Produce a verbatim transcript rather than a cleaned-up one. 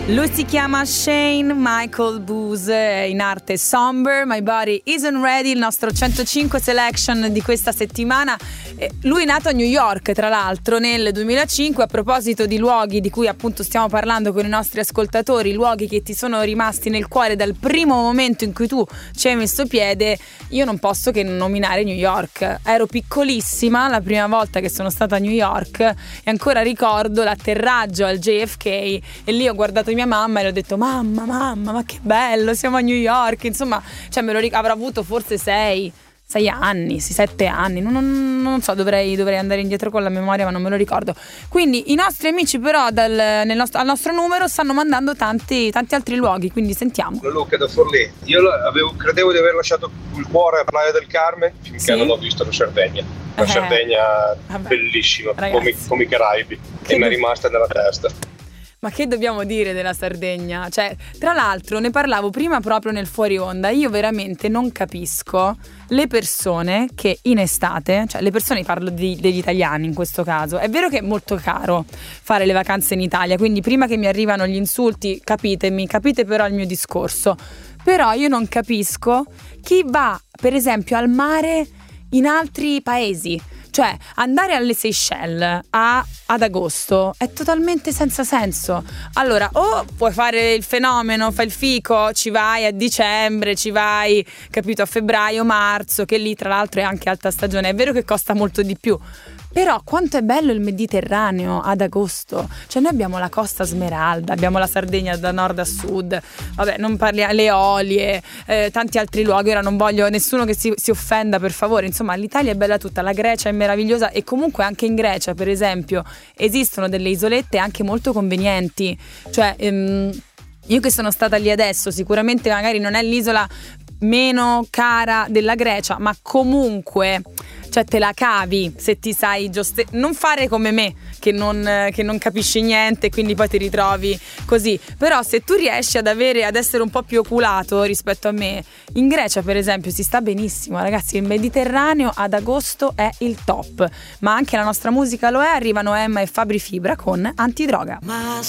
Lui si chiama Shane Michael Booth, in arte Somber, My Body Isn't Ready, il nostro centocinque selection di questa settimana. Lui è nato a New York, tra l'altro, nel duemilacinque. A proposito di luoghi di cui appunto stiamo parlando con i nostri ascoltatori, luoghi che ti sono rimasti nel cuore dal primo momento in cui tu ci hai messo piede, io non posso che nominare New York. Ero piccolissima la prima volta che sono stata a New York e ancora ricordo l'atterraggio al J F K e lì ho guardato mia mamma e le ho detto mamma, mamma, ma che bello, siamo a New York. Insomma, cioè me lo ric- avrò avuto forse sei sei anni, sì, sette anni, non, non, non so, dovrei, dovrei andare indietro con la memoria, ma non me lo ricordo. Quindi i nostri amici però dal, nel nostro, al nostro numero stanno mandando tanti, tanti altri luoghi, quindi sentiamo. Luca da Forlì, io avevo, credevo di aver lasciato il cuore a Playa del Carmen finché sì? non ho visto la Sardegna, una eh, Sardegna vabbè, bellissima, come, come i Caraibi, che mi è rimasta nella testa. Ma che dobbiamo dire della Sardegna? Cioè, tra l'altro ne parlavo prima proprio nel fuori onda, io veramente non capisco le persone che in estate, cioè le persone, parlo di, degli italiani in questo caso, è vero che è molto caro fare le vacanze in Italia, quindi prima che mi arrivano gli insulti capitemi, capite però il mio discorso, però io non capisco chi va per esempio al mare in altri paesi. Cioè, andare alle Seychelles a, ad agosto è totalmente senza senso. Allora, o puoi fare il fenomeno, fai il fico, ci vai a dicembre, ci vai, capito, a febbraio, marzo, che lì tra l'altro è anche alta stagione. È vero che costa molto di più, però quanto è bello il Mediterraneo ad agosto. Cioè noi abbiamo la Costa Smeralda, abbiamo la Sardegna da nord a sud, vabbè, non parliamo, le Eolie, eh, tanti altri luoghi. Ora non voglio nessuno che si, si offenda, per favore. Insomma, l'Italia è bella tutta, la Grecia è meravigliosa e comunque anche in Grecia, per esempio, esistono delle isolette anche molto convenienti. Cioè ehm, io che sono stata lì adesso, sicuramente magari non è l'isola meno cara della Grecia, ma comunque, cioè te la cavi se ti sai gioste- non fare come me che non, che non capisci niente, quindi poi ti ritrovi così. Però se tu riesci ad avere ad essere un po' più oculato rispetto a me, in Grecia per esempio si sta benissimo, ragazzi. Il Mediterraneo ad agosto è il top, ma anche la nostra musica lo è. Arrivano Emma e Fabri Fibra con Antidroga. Ma